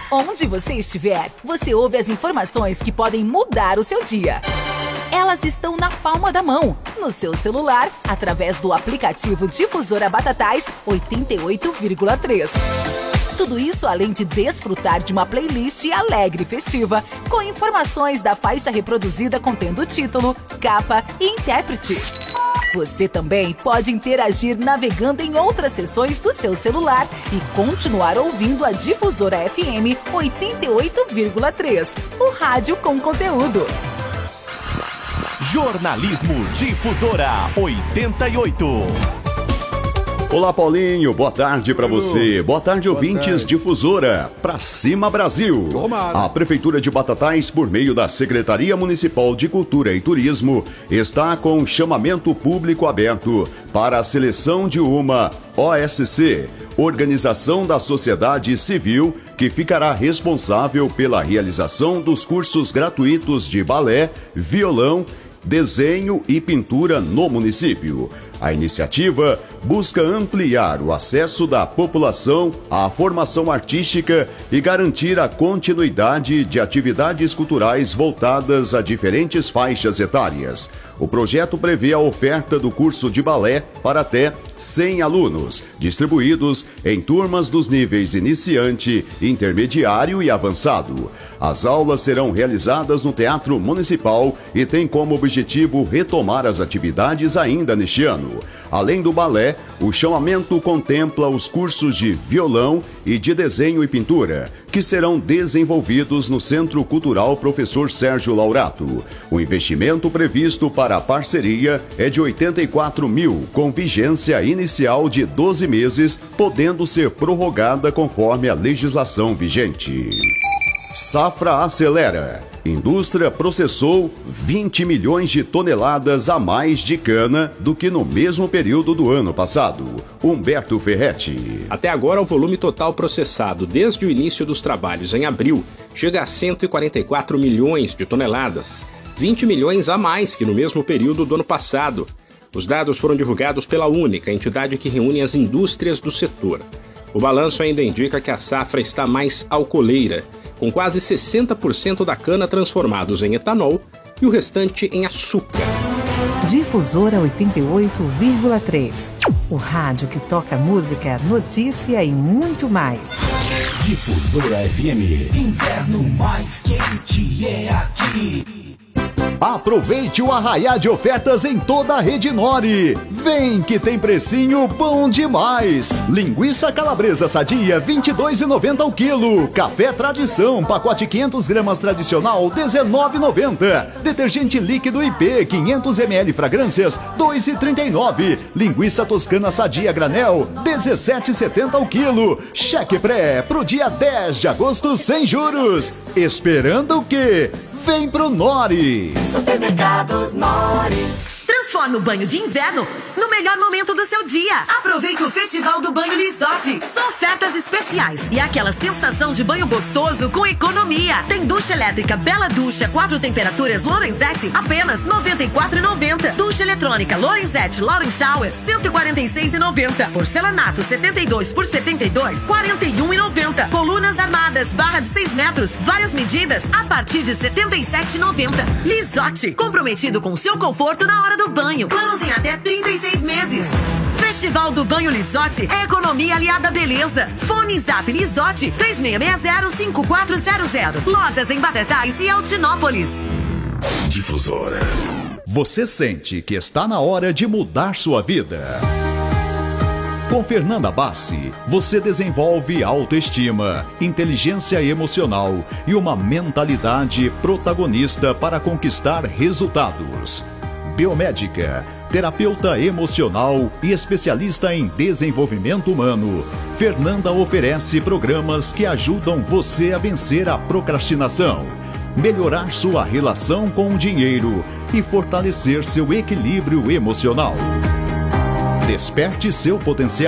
Onde você estiver, você ouve as informações que podem mudar o seu dia. Elas estão na palma da mão, no seu celular, através do aplicativo Difusora Batatais 88,3. Tudo isso além de desfrutar de uma playlist alegre e festiva, com informações da faixa reproduzida contendo título, capa e intérprete. Você também pode interagir navegando em outras seções do seu celular e continuar ouvindo a Difusora FM 88,3, o rádio com conteúdo. Jornalismo Difusora 88. Olá, Paulinho, boa tarde para você. Boa tarde, ouvintes. Difusora. Pra cima, Brasil. A Prefeitura de Batatais, por meio da Secretaria Municipal de Cultura e Turismo, está com um chamamento público aberto para a seleção de uma OSC, Organização da Sociedade Civil, que ficará responsável pela realização dos cursos gratuitos de balé, violão, desenho e pintura no município. A iniciativa busca ampliar o acesso da população à formação artística e garantir a continuidade de atividades culturais voltadas a diferentes faixas etárias. O projeto prevê a oferta do curso de balé para até 100 alunos, distribuídos em turmas dos níveis iniciante, intermediário e avançado. As aulas serão realizadas no Teatro Municipal e têm como objetivo retomar as atividades ainda neste ano. Além do balé, o chamamento contempla os cursos de violão e de desenho e pintura, que serão desenvolvidos no Centro Cultural Professor Sérgio Laurato. O investimento previsto para a parceria é de 84 mil, com vigência inicial de 12 meses, podendo ser prorrogada conforme a legislação vigente. Safra acelera. Indústria processou 20 milhões de toneladas a mais de cana do que no mesmo período do ano passado. Humberto Ferretti. Até agora, o volume total processado desde o início dos trabalhos em abril chega a 144 milhões de toneladas, 20 milhões a mais que no mesmo período do ano passado. Os dados foram divulgados pela única entidade que reúne as indústrias do setor. O balanço ainda indica que a safra está mais alcooleira, com quase 60% da cana transformados em etanol e o restante em açúcar. Difusora 88,3. O rádio que toca música, notícia e muito mais. Difusora FM. Inverno mais quente é aqui. Aproveite o arraiá de ofertas em toda a Rede Nori. Vem que tem precinho bom demais. Linguiça calabresa sadia, R$ 22,90 ao quilo. Café Tradição, pacote 500 gramas tradicional, R$ 19,90. Detergente líquido IP, 500 ml fragrâncias, R$ 2,39. Linguiça toscana sadia granel, R$ 17,70 ao quilo. Cheque pré pro dia 10 de agosto sem juros. Esperando o quê? Vem pro Nori! Supermercados Nori. Transforme o banho de inverno no melhor momento do seu dia. Aproveite o Festival do Banho Lisotti. São ofertas especiais e aquela sensação de banho gostoso com economia. Tem ducha elétrica Bela Ducha 4 temperaturas Lorenzetti, apenas R$ 94,90. Ducha eletrônica Lorenzetti Lauren Shower, R$ 146,90. Porcelanato 72 por 72, R$ 41,90. Colunas armadas, barra de 6 metros, várias medidas, a partir de R$ 77,90. Lisotti, comprometido com seu conforto na hora do banho. Planos em até 36 meses. Festival do Banho Lisotti é economia aliada à beleza. Fone Zap Lisotti 3660-5400. Lojas em Batatais e Altinópolis. Difusora. Você sente que está na hora de mudar sua vida? Com Fernanda Bassi, você desenvolve autoestima, inteligência emocional e uma mentalidade protagonista para conquistar resultados. Biomédica, terapeuta emocional e especialista em desenvolvimento humano, Fernanda oferece programas que ajudam você a vencer a procrastinação, melhorar sua relação com o dinheiro e fortalecer seu equilíbrio emocional. Desperte seu potencial.